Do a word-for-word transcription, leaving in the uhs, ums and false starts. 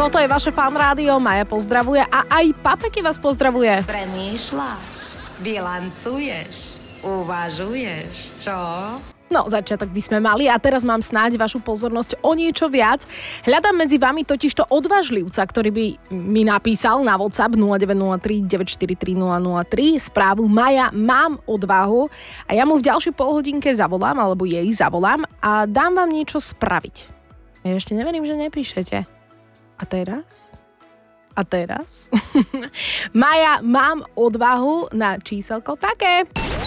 Toto je vaše Fan Rádio, Maja pozdravuje a aj Papeky vás pozdravuje. Premýšľaš, bilancuješ, uvažuješ, čo? No, začiatok by sme mali a teraz mám snáď vašu pozornosť o niečo viac. Hľadám medzi vami totižto odvážlivca, ktorý by mi napísal na WhatsApp nula deväť nula tri deväť štyri tri nula nula tri správu Maja, mám odvahu a ja mu v ďalšej polhodinke zavolám, alebo jej zavolám a dám vám niečo spraviť. Ja ešte neverím, že nepíšete. A teraz? A teraz? Maja, mám odvahu na číselko také.